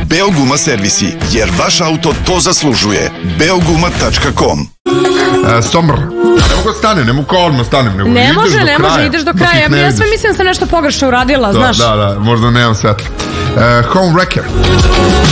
Beoguma servisi, jer vaš auto to zaslužuje. Beoguma.com. Somr. Ne mogu stanem, ne mogu odmah stanem. Ne može, ideš do kraja. Ja sve mislim da sam nešto pogrešno uradila, znaš. Da, možda nemam svetla. Home Wrecker.